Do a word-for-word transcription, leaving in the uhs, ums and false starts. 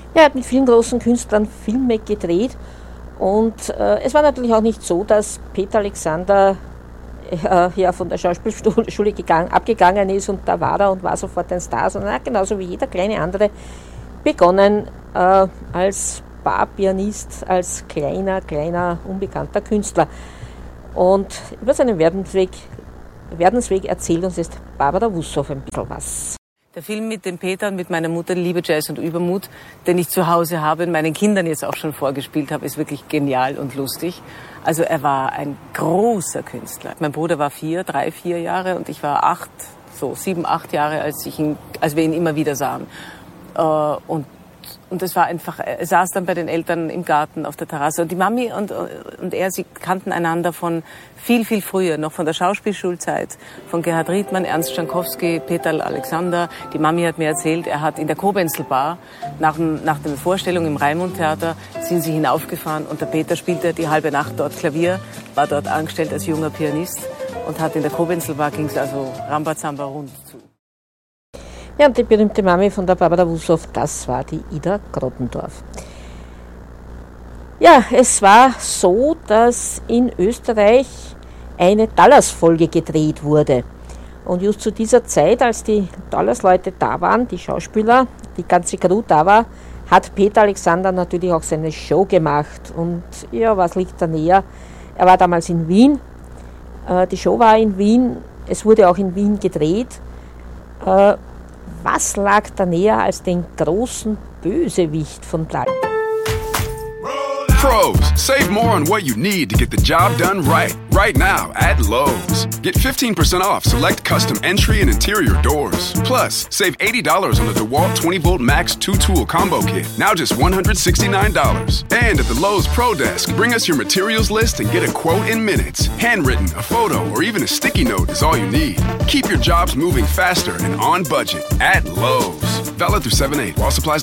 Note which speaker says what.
Speaker 1: Ja, er hat mit vielen großen Künstlern Filme gedreht und äh, es war natürlich auch nicht so, dass Peter Alexander äh, ja, von der Schauspielschule gegangen, abgegangen ist und da war er und war sofort ein Star, sondern er hat genauso wie jeder kleine andere begonnen äh, als Barpianist, als kleiner, kleiner, unbekannter Künstler. Und über seinen Werdensweg, Werdensweg erzählt uns jetzt Barbara Wussow ein bisschen was.
Speaker 2: Der Film mit dem Peter und mit meiner Mutter, Liebe, Jazz und Übermut, den ich zu Hause habe und meinen Kindern jetzt auch schon vorgespielt habe, ist wirklich genial und lustig. Also er war ein großer Künstler. Mein Bruder war vier, drei, vier Jahre und ich war acht, so sieben, acht Jahre, als, ich ihn, als wir ihn immer wieder sahen. Und Und es war einfach, er saß dann bei den Eltern im Garten auf der Terrasse. Und die Mami und, und er, sie kannten einander von viel, viel früher, noch von der Schauspielschulzeit, von Gerhard Riedmann, Ernst Jankowski, Peter Alexander. Die Mami hat mir erzählt, er hat in der Kobenzl-Bar, nach, dem, nach der Vorstellung im Raimund-Theater, sind sie hinaufgefahren und der Peter spielte die halbe Nacht dort Klavier, war dort angestellt als junger Pianist und hat in der Kobenzl-Bar, ging es also Rambazamba rund zu.
Speaker 1: Ja, und die berühmte Mami von der Barbara Wussow, das war die Ida Grottendorf. Ja, es war so, dass in Österreich eine Dallas-Folge gedreht wurde. Und just zu dieser Zeit, als die Dallas-Leute da waren, die Schauspieler, die ganze Crew da war, hat Peter Alexander natürlich auch seine Show gemacht. Und ja, was liegt da näher? Er war damals in Wien. Die Show war in Wien. Es wurde auch in Wien gedreht. Was lag da näher als den großen Bösewicht von Dallas?
Speaker 3: Pros, save more on what you need to get the job done right. Right now at Lowe's. Get fifteen percent off select custom entry and interior doors. Plus, save eighty dollars on the DeWalt twenty volt Max two tool combo kit. Now just one hundred sixty-nine dollars. And at the Lowe's Pro Desk, bring us your materials list and get a quote in minutes. Handwritten, a photo, or even a sticky note is all you need. Keep your jobs moving faster and on budget at Lowe's. Valid through seven eight while supplies